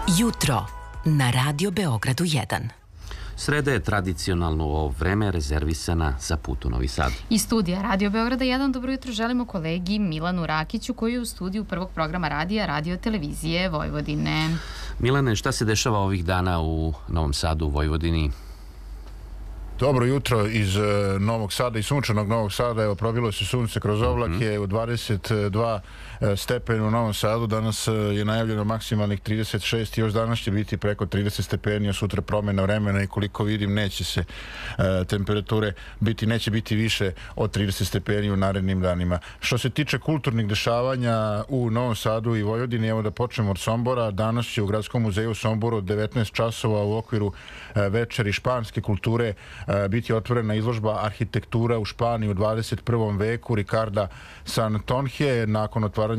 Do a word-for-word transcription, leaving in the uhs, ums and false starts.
Jutro na Radio Beogradu jedan. Sreda je tradicionalno u ovo vreme rezervisana za put u Novi Sad. Iz studija Radio Beograda jedan dobro jutro želimo kolegi Milanu Rakiću koji je u studiju prvog programa radija Radio Televizije Vojvodine. Milane, šta se dešava ovih dana u Novom Sadu, u Vojvodini? Dobro jutro iz Novog Sada i sunčanog Novog Sada. Evo, probilo se sunce kroz oblake u dvadeset dva stepena u Novom Sadu. Danas je najavljeno maksimalnih trideset šest i još danas će biti preko trideset stepeni, a sutra promjena vremena i koliko vidim neće se e, temperature biti, neće biti više od trideset stepeni u narednim danima. Što se tiče kulturnih dešavanja u Novom Sadu i Vojvodini, evo da počnemo od Sombora. Danas će u Gradskom muzeju u Somboru od devetnaest časova u okviru e, večeri španske kulture biti otvorena izložba Arhitektura u Španiji u dvadeset prvom veku Ricarda Santonje. Nakon otvaranja